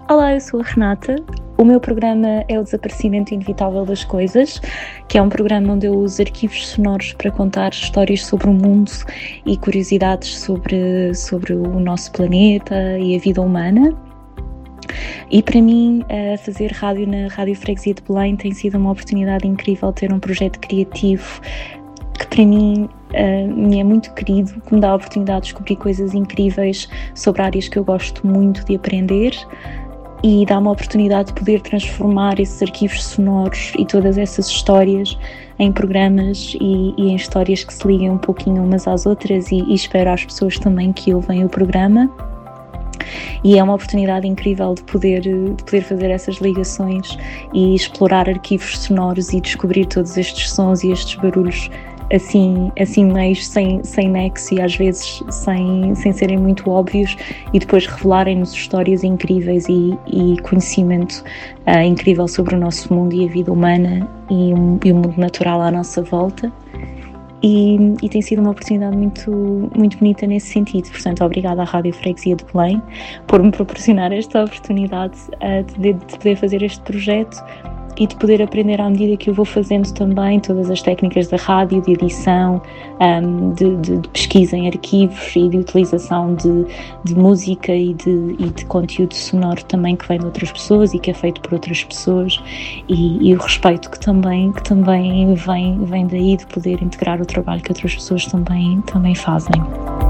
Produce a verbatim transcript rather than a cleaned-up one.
Olá, eu sou a Renata. O meu programa é o Desaparecimento Inevitável das Coisas, que é um programa onde eu uso arquivos sonoros para contar histórias sobre o mundo e curiosidades sobre, sobre o nosso planeta e a vida humana. E para mim, fazer rádio na Rádio Freguesia de Belém tem sido uma oportunidade incrível, ter um projeto criativo que para mim uh, me é muito querido, que me dá a oportunidade de descobrir coisas incríveis sobre áreas que eu gosto muito de aprender e dá uma oportunidade de poder transformar esses arquivos sonoros e todas essas histórias em programas e, e em histórias que se liguem um pouquinho umas às outras e, e espero às pessoas também que ouvem o programa. E é uma oportunidade incrível de poder, de poder fazer essas ligações e explorar arquivos sonoros e descobrir todos estes sons e estes barulhos assim, assim meios sem, sem nexo e às vezes sem, sem serem muito óbvios e depois revelarem-nos histórias incríveis e, e conhecimento uh, incrível sobre o nosso mundo e a vida humana e, um, e o mundo natural à nossa volta. E, e tem sido uma oportunidade muito, muito bonita nesse sentido. Portanto, obrigada à Rádio Freguesia de Belém por me proporcionar esta oportunidade uh, de, de poder fazer este projeto e de poder aprender à medida que eu vou fazendo também todas as técnicas da rádio, de edição, um, de, de, de pesquisa em arquivos e de utilização de, de música e de, e de conteúdo sonoro também que vem de outras pessoas e que é feito por outras pessoas e, e o respeito que também, que também vem, vem daí de poder integrar o trabalho que outras pessoas também, também fazem.